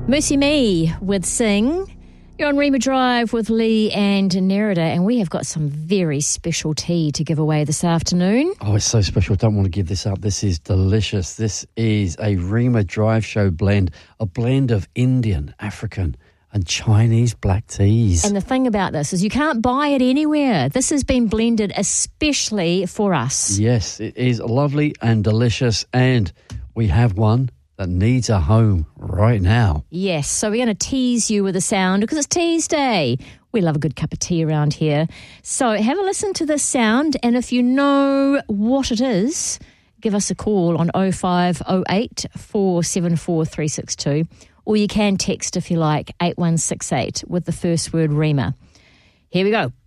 Mercy Me with Sing. You're on Rima Drive with Lee and Nerida, and we have got some very special tea to give away this afternoon. Oh, it's so special. I don't want to give this up. This is delicious. This is a Rima Drive Show blend, a blend of Indian, African and Chinese black teas. And the thing about this is you can't buy it anywhere. This has been blended especially for us. Yes, it is lovely and delicious, and we have one that needs a home right now. Yes, so we're going to tease you with a sound because it's Tease Day. We love a good cup of tea around here. So have a listen to this sound, and if you know what it is, give us a call on 0508 474 362, or you can text if you like 8168 with the first word Rima. Here we go.